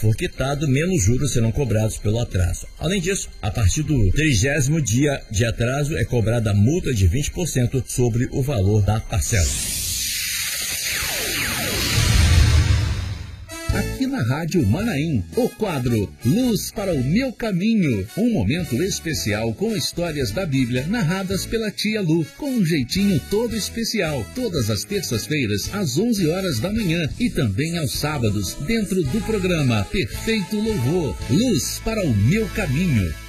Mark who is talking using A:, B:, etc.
A: for quitado, menos juros serão cobrados pelo atraso. Além disso, a partir do 30º dia de atraso é cobrada a multa de 20% sobre o valor da parcela.
B: Aqui na Rádio Manaim, o quadro Luz para o Meu Caminho. Um momento especial com histórias da Bíblia narradas pela tia Lu, com um jeitinho todo especial. Todas as terças-feiras, às 11 horas da manhã e também aos sábados, dentro do programa Perfeito Louvor. Luz para o Meu Caminho.